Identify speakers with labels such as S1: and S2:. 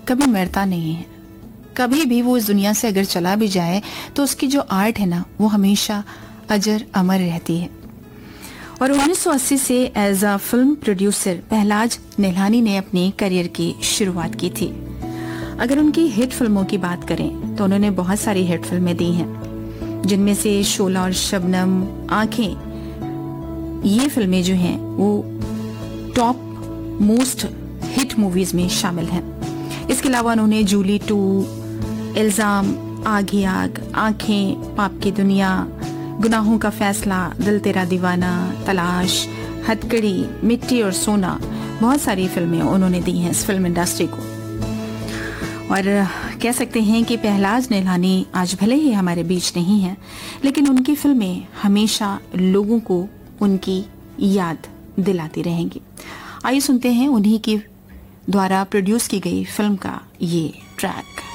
S1: कभी मरता नहीं है। कभी भी वो इस दुनिया से अगर चला भी जाए तो उसकी जो आर्ट है ना, वो हमेशा अजर अमर रहती है। और 1980 से as a film producer Pahlaj Nihalani ने अपने करियर की शुरुआत की थी। अगर उनकी हिट फिल्मों की बात करें तो उन्होंने बहुत सारी हिट फिल्में दी हैं, जिनमें से शोला और शबनम, आंखें, ये फिल्में जो हैं वो टॉप मोस्ट हिट मूवीज में शामिल हैं। इसके अलावा उन्होंने जूली 2, इल्जाम, आग ही आग, आंखें, पाप की दुनिया, गुनाहों का फैसला, दिल तेरा दीवाना, तलाश, हथकड़ी, मिट्टी और सोना, बहुत सारी फिल्में उन्होंने दी हैं इस फिल्म इंडस्ट्री को। और कह सकते हैं कि पहलाज निहलानी आज भले ही हमारे बीच नहीं है, लेकिन उनकी फिल्में हमेशा लोगों को उनकी याद दिलाती रहेंगी। आइए सुनते हैं उन्हीं की द्वारा प्रोड्यूस की गई फिल्म का ये ट्रैक।